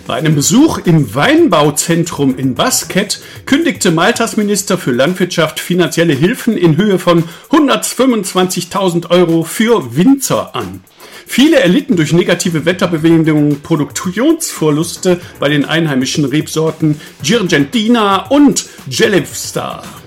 Bei einem Besuch im Weinbauzentrum in Basket kündigte Maltas Minister für Landwirtschaft finanzielle Hilfen in Höhe von 125.000 Euro für Winzer an. Viele erlitten durch negative Wetterbedingungen Produktionsverluste bei den einheimischen Rebsorten Girgendina und Gelibstar.